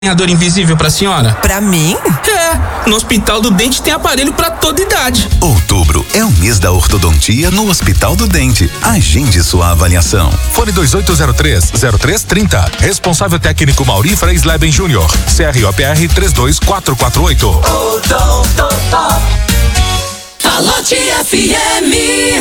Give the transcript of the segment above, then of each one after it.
Dor invisível pra senhora? Pra mim? No Hospital do Dente tem aparelho pra toda idade. Outubro é o mês da ortodontia no Hospital do Dente. Agende sua avaliação. Fone 2803-0330. Responsável técnico Mauri Freisleben Júnior. CROPR 32448. Falote FM.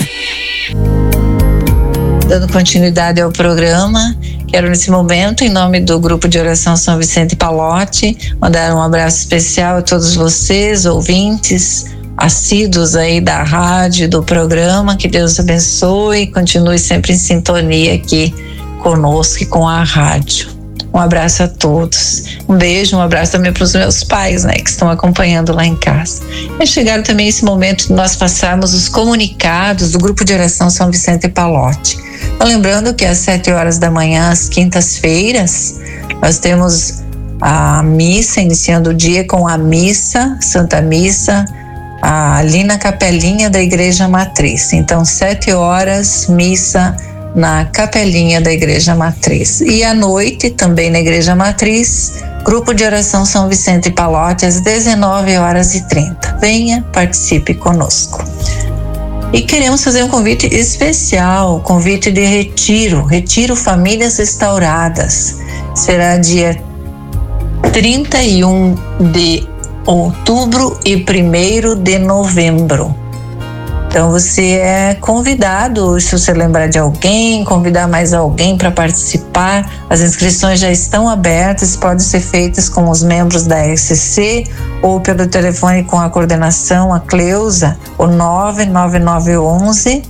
Dando continuidade ao programa, quero nesse momento, em nome do Grupo de Oração São Vicente Pallotti, mandar um abraço especial a todos vocês, ouvintes, assíduos aí da rádio, do programa. Que Deus abençoe e continue sempre em sintonia aqui conosco e com a rádio. Um abraço a todos. Um beijo, um abraço também para os meus pais, né, que estão acompanhando lá em casa. É chegado também esse momento de nós passarmos os comunicados do Grupo de Oração São Vicente Pallotti. Então, lembrando que às 7 horas da manhã, às quintas-feiras, nós temos a missa, iniciando o dia com a missa, Santa Missa, ali na capelinha da Igreja Matriz. Então, 7 horas, missa na capelinha da Igreja Matriz. E à noite, também na Igreja Matriz, Grupo de Oração São Vicente Pallotti, às 19h30. Venha, participe conosco. E queremos fazer um convite especial, convite de Retiro Famílias Restauradas. Será dia 31 de outubro e 1º de novembro. Então você é convidado, se você lembrar de alguém, convidar mais alguém para participar. As inscrições já estão abertas, podem ser feitas com os membros da RCC ou pelo telefone com a coordenação, a Cleusa, o 99911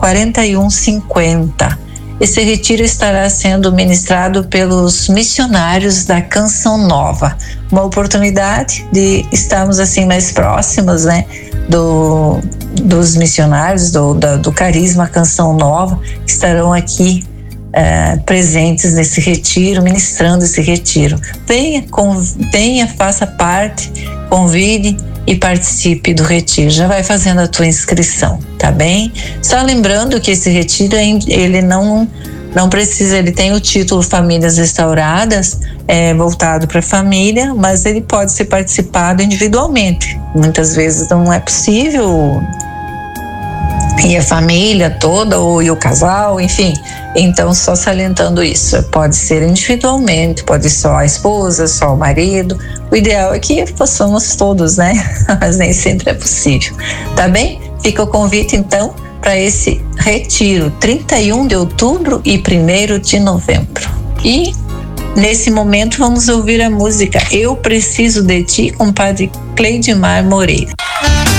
4150. Esse retiro estará sendo ministrado pelos missionários da Canção Nova. Uma oportunidade de estarmos assim mais próximos, né, dos missionários do Carisma Canção Nova, que estarão aqui presentes nesse retiro, ministrando esse retiro. Venha, faça parte, convide e participe do retiro. Já vai fazendo a tua inscrição, tá bem? Só lembrando que esse retiro, ele não precisa, ele tem o título Famílias Restauradas, voltado para a família, mas ele pode ser participado individualmente. Muitas vezes não é possível ir a família toda ou ir o casal, enfim. Então, só salientando isso, pode ser individualmente, pode ser só a esposa, só o marido. O ideal é que possamos todos, né? Mas nem sempre é possível. Tá bem? Fica o convite, então, para esse retiro, 31 de outubro e 1º de novembro. E nesse momento vamos ouvir a música Eu Preciso de Ti, com o padre Cleidimar Moreira.